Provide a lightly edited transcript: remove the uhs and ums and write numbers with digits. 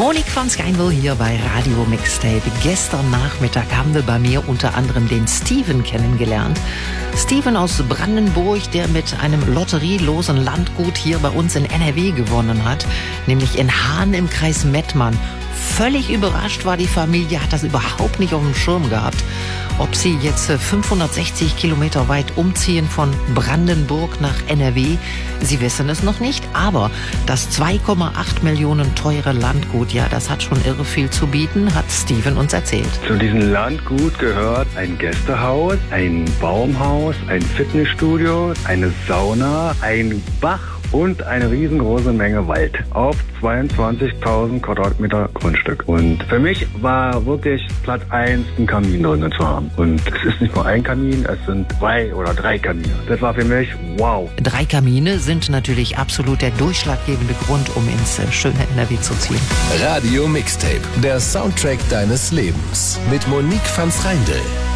Monique von Skynville hier bei Radio Mixtape. Gestern Nachmittag haben wir bei mir unter anderem den Steven kennengelernt. Steven aus Brandenburg, der mit einem lotterielosen Landgut hier bei uns in NRW gewonnen hat, nämlich in Hahn im Kreis Mettmann. Völlig überrascht war die Familie, hat das überhaupt nicht auf dem Schirm gehabt. Ob sie jetzt 560 Kilometer weit umziehen von Brandenburg nach NRW, sie wissen es noch nicht. Aber das 2,8 Millionen teure Landgut, ja, das hat schon irre viel zu bieten, hat Steven uns erzählt. Zu diesem Landgut gehört ein Gästehaus, ein Baumhaus, ein Fitnessstudio, eine Sauna, ein Bach und eine riesengroße Menge Wald auf 22.000 Quadratmeter Grundstück. Und für mich war wirklich Platz 1, einen Kamin drinnen zu haben. Und es ist nicht nur ein Kamin, es sind 2 oder 3 Kamine. Das war für mich wow. 3 Kamine sind natürlich absolut der durchschlaggebende Grund, um ins schöne NRW zu ziehen. Radio Mixtape, der Soundtrack deines Lebens mit Monique van Strijndl.